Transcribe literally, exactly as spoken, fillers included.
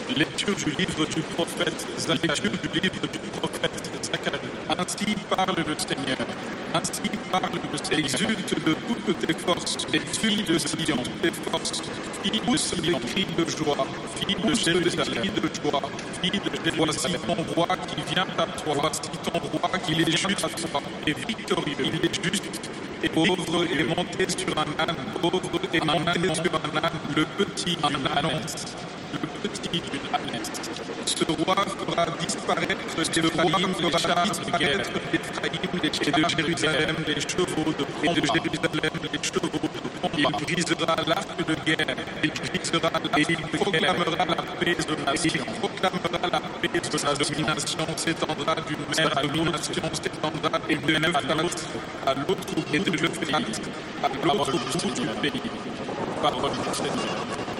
Lecture du livre du prophète Zacharie. Lecture du livre du prophète Zacharie. Ainsi parle le Seigneur. Ainsi parle le Seigneur. Exulte de toutes tes forces, les filles de Sion, tes forces, filles de Sion, crie de joie, filles de Jérusalem, crie de joie, filles de Jérusalem. Voici ton roi qui vient à toi, voici ton roi qui est juste à toi, et victorieux, il est juste. Et pauvre est monté sur un âne, pauvre est monté sur un âne, le petit d'une ânesse, le petit d'une ânesse. Ce roi fera disparaître, et le roi fera disparaître d'Éphraïm et de Jérusalem les chevaux de combat, et de Jérusalem les chevaux de combat. Il brisera l'arc de guerre, il brisera l'arc et il proclamera la paix aux nations. Il proclamera la paix aux nations. La domination s'étendra d'une mer à l'autre, s'étendra et de neuf à l'autre, à l'autre bout de l'Euphrate, à l'autre bout du pays. Parole du Seigneur.